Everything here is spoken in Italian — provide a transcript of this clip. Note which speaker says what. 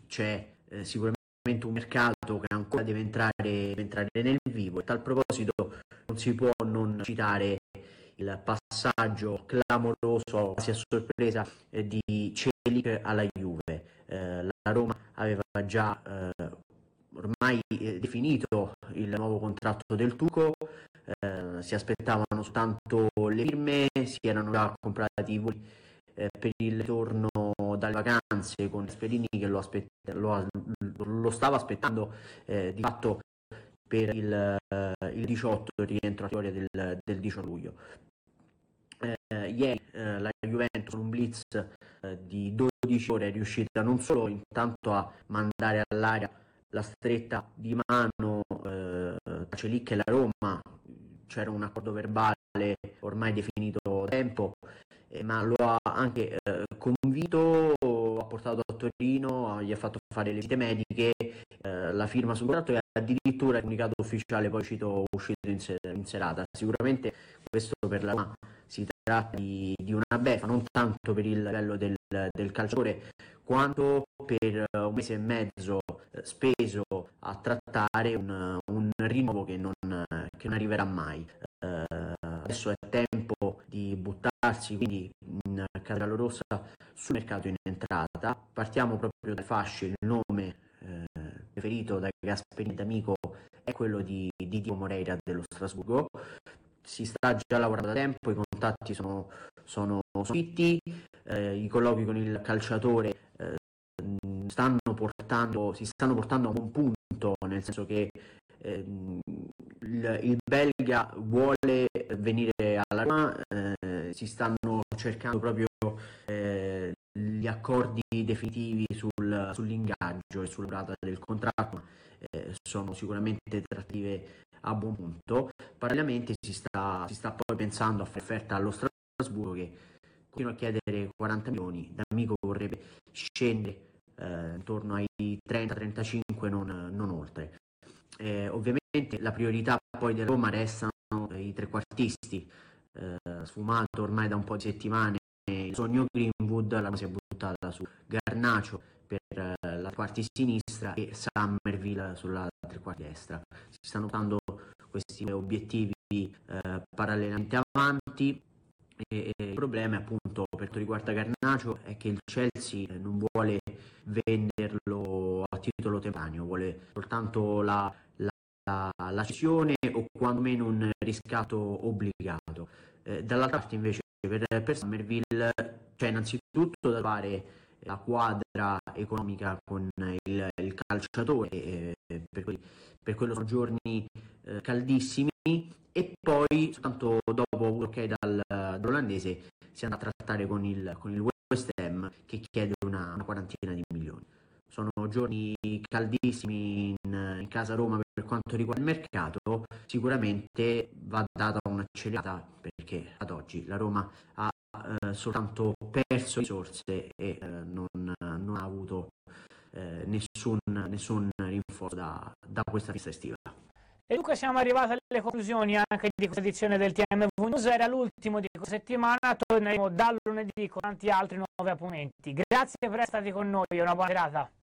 Speaker 1: c'è sicuramente un mercato che ancora deve entrare nel vivo, e a tal proposito non si può non citare il passaggio clamoroso, quasi a sorpresa, di Celik alla Juve. La Roma aveva già ormai definito il nuovo contratto del Turco, si aspettavano soltanto le firme, si erano già comprati i voli per il ritorno dalle vacanze, con Gasperini che lo stava aspettando di fatto per il 18, il rientro a teoria del 18 luglio. Ieri la Juventus, con un blitz di 12 ore, è riuscita non solo intanto a mandare all'aria la stretta di mano tra Celik e la Roma, c'era un accordo verbale ormai definito da tempo, ma lo ha anche convinto, ha portato a Torino, gli ha fatto fare le visite mediche, la firma sul contratto e addirittura il comunicato ufficiale poi uscito in serata. Sicuramente questo per la Roma si tratta di una beffa, non tanto per il livello del calciatore, quanto per un mese e mezzo speso a trattare un rinnovo che non arriverà mai. Adesso è tempo di buttarsi quindi in casa giallorossa sul mercato in entrata. Partiamo proprio dal fascio. Il nome preferito da Gasperini d'amico è quello di Diego Moreira dello Strasburgo. Si sta già lavorando da tempo, i contatti sono fitti, i colloqui con il calciatore si stanno portando a un buon punto, nel senso che il belga vuole venire alla Roma, si stanno cercando proprio gli accordi definitivi sull'ingaggio e sulla durata del contratto, sono sicuramente trattative a buon punto. Parallelamente si sta poi pensando a fare offerta allo Strasburgo, che continua a chiedere 40 milioni, D'Amico vorrebbe scendere intorno ai 30-35, non oltre. Ovviamente la priorità poi della Roma restano i trequartisti, sfumato ormai da un po' di settimane il sogno Greenwood. La Roma si è buttata su Garnacho per la quarti sinistra e Summerville sulla tre quarti destra. Si stanno notando questi obiettivi parallelamente avanti, e il problema, appunto, per quanto riguarda Garnacho, è che il Chelsea non vuole venderlo a titolo temporaneo, vuole soltanto la cessione o quantomeno un riscatto obbligato. Dall'altra parte invece per Summerville c'è innanzitutto da fare la quadra economica con il calciatore, per quello sono giorni caldissimi, e poi soltanto dopo ok dall'olandese si andrà a trattare con il West Ham, che chiede una quarantina di milioni. Sono giorni caldissimi in casa Roma per quanto riguarda il mercato. Sicuramente va data un'accelerata, perché ad oggi la Roma ha soltanto perso risorse e non ha avuto nessun rinforzo da questa festa estiva.
Speaker 2: E dunque siamo arrivati alle conclusioni anche di questa edizione del TMV News. Era l'ultimo di questa settimana, torneremo dal lunedì con tanti altri nuovi appuntamenti. Grazie per essere stati con noi e una buona serata.